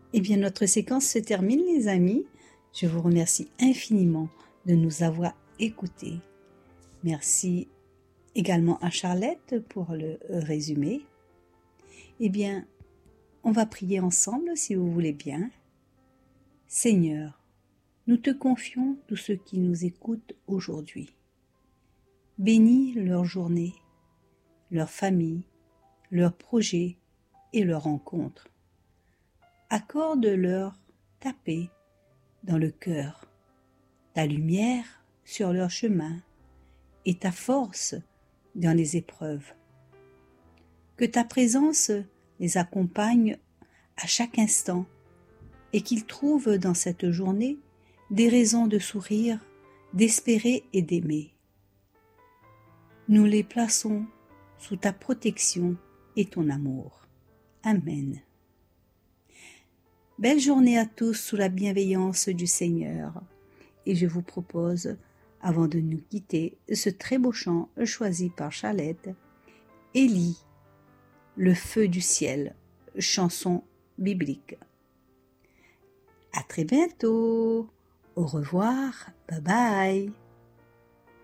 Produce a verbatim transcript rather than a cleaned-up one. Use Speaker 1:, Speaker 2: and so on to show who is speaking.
Speaker 1: Eh bien, notre séquence se termine, les amis. Je vous remercie infiniment de nous avoir écoutés. Merci également à Charlotte pour le résumé. Eh bien, on va prier ensemble si vous voulez bien. Seigneur, nous te confions tous ceux qui nous écoutent aujourd'hui. Bénis leur journée, leur famille, leurs projets et leurs rencontres. Accorde-leur ta paix dans le cœur, ta lumière sur leur chemin et ta force dans les épreuves. Que ta présence les accompagne à chaque instant et qu'ils trouvent dans cette journée des raisons de sourire, d'espérer et d'aimer. Nous les plaçons sous ta protection et ton amour. Amen. Belle journée à tous sous la bienveillance du Seigneur. Et je vous propose, avant de nous quitter, ce très beau chant choisi par Charlotte, Élie, le feu du ciel, chanson biblique. À très bientôt. Au revoir. Bye bye.